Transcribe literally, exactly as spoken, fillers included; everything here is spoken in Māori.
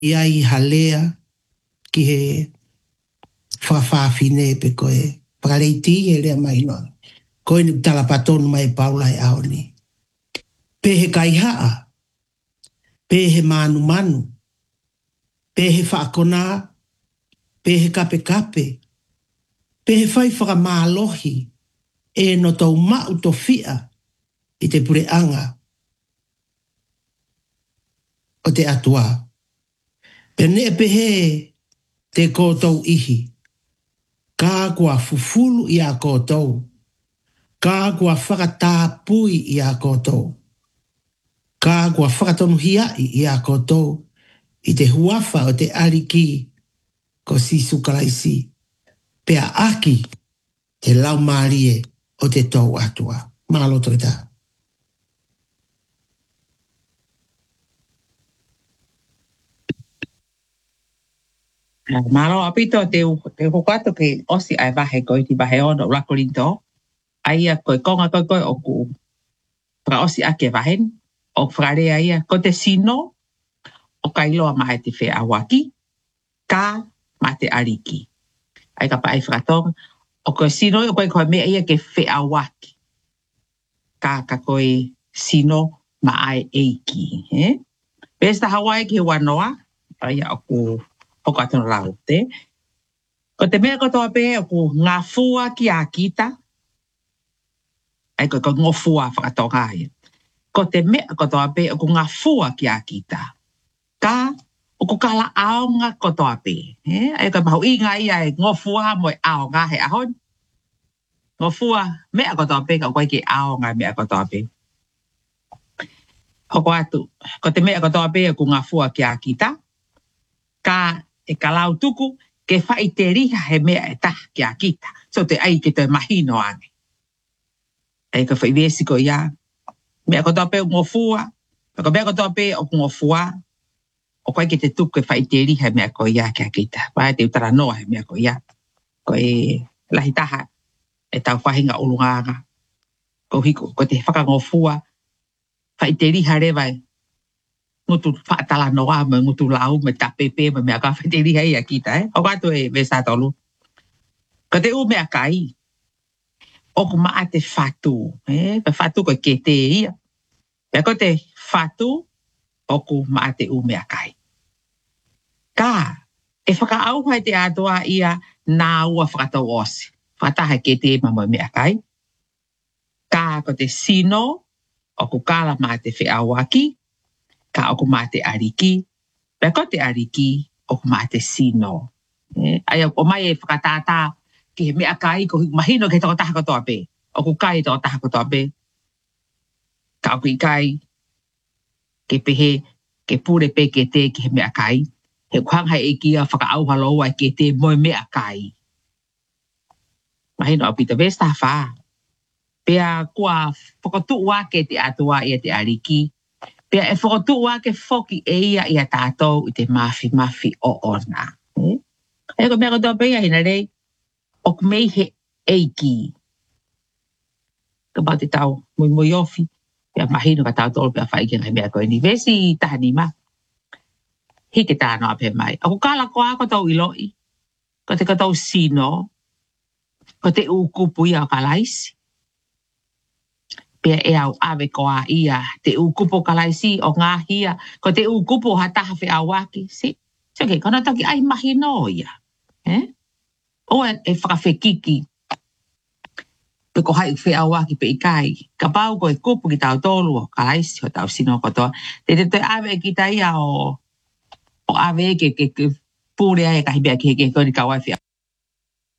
ia i halea ki he whawhawhine pe koe parareiti e lea mai no. Koe ni tala patonu mai paula e aoni. Pe he kaihaa, pe he manu manu, pe he whaakona, pe he kape kape, pe he whai whakamālohi e no tau mau to fia i te pureanga o te atua. Pe ne pe he te kōtou ihi. Kā kua fufulu i a kōtou. Kā kua whakatāpui i a kōtou. Kā kua whakatonu hiai i a kōtou. I te huafa o te ariki ko sisu kalaisi. Pea aki te lau maarie o te tau atua. Mahaloto i tā. Malo apito te te hokato ke osi ai vahe koi ti vahe ono rakolinto. Aia koe konga koe koe o ku pra osi ake vahen. O frare aia ko te sino o kailoa mahe te whea awaki. Ka ma te ariki. Ai ka pa ai fratong. O koe sino o koe koe mea ia ke whea awaki. Ka ka koe sino ma ai eiki. Eh? Pesta Hawaii ke wanoa. Aia o ku o katona lau te. Ko te mea kotoa pe o ku ngā fua ki a kita. Ai ko ko ngō fua whakatonga aia. Ko te mea kotoa pe o ku ngā fua ki a kita. Ka o ku kala aonga kotoa pe. Eh? Ai ko mahu inga ia e ngō fua mo e aonga he ahon. Ngō fua mea kotoa pe ka koe ki aonga mea kotoa pe. Hoko atu. Ko te mea kotoa pe o ku ngā fua ki a kita. Ka e kalau tuku ke whai te riha he mea e taha ki a kita. So te ai ke te mahino ane. E ka whai vesi ko ia. Mea kotoa pe o ngō fua. Ko mea kotoa pe o ngō fua. O koe ke te tuku ke whai te riha he mea ko ia ki a kita. Pae te utara noa he mea ko ia. Ko e lahi taha e tau whahinga ulunganga. Ko hiko, ko te whaka ngō fua. Whai te riha rewai. Ngutu whaatala noa me ngutu lau me tapepe me mea ka whai te riha ia kita. Eh? O kato e vesa tolu. Ko te u mea kai. O ku maa te whatu. Eh? Pe whatu ko ke te ia. Pea ko te whatu o ku maa te u mea kai. Ka e whakaau hai te atua ia nā ua whakatau osi. Whataha ke te ma mo mea kai. Ka ko te sino o ku kala maa te whiawaki. Ka o ku maa te ariki. Pea ko te ariki o ku maa te sino. Eh? Ai o mai e whakatata ki he mea kai ko mahino ke toko taha kotoa pe. O ku kai toko taha kotoa pe. Ka o ku i kai ke pehe ke pure pe ke te ki he mea kai. He kuhanga e kia whakaauha loa ke te moe mea kai. Mahino o pita vesta wha. Pea kua whakatua ke te atua ia te ariki. Pea e whakatua ke whoki e ia ia tātou i te mafi mafi o ona. Eh? E ko mea kotoa pea hina rei. O ku mei he eiki. Ka pau te tau mui mui ofi. Pea mahino ka tau tolu pea whaikia ngai mea koe ni. Vesi tahani ma. Hike tāno a pe mai. O ku kala koa ko tau iloi. Ko te katau sino. Ko te ukupu ia o kalaisi. Pea e au ave koa ia. Te ukupu kalaisi o ngā hia. Ko te ukupu hataha whi awaki. Si. So ke kona toki ai mahino ia. Eh? O e whakawhekiki. Pe ko hai whi awaki pe ikai. Ka pau ko e kupu ki tau tolu o kalaisi o tau sino kotoa. Te te te ave ki ta ia o o ave ke ke pure ai ka hibia ke ke ko ni kawai whi